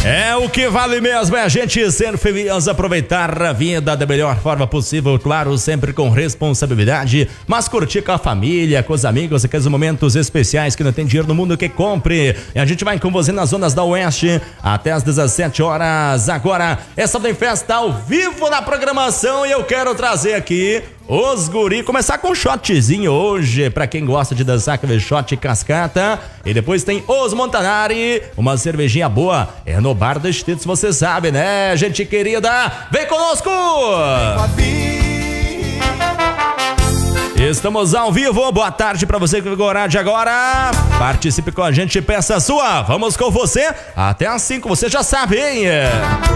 É o que vale mesmo, é a gente ser feliz, aproveitar a vida da melhor forma possível, claro, sempre com responsabilidade, mas curtir com a família, com os amigos, aqueles momentos especiais que não tem dinheiro no mundo que compre. E a gente vai com você nas zonas da Oeste até às 17 horas. Agora, essa tem festa ao vivo na programação e eu quero trazer aqui os guri, começar com um shotzinho hoje, pra quem gosta de dançar aquele shot cascata. E depois tem os Montanari, uma cervejinha boa, é no Bar do Estito, você sabe, né, gente querida? Vem conosco! Estamos ao vivo, boa tarde pra você que ligou o rádio agora. Participe com a gente, peça sua, vamos com você até às 5, você já sabe, hein?